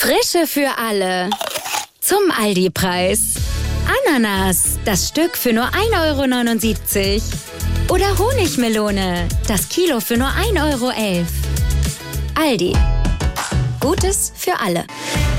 Frische für alle. Zum Aldi-Preis. Ananas, das Stück für nur 1,79 € Oder Honigmelone, das Kilo für nur 1,11 €. Aldi. Gutes für alle.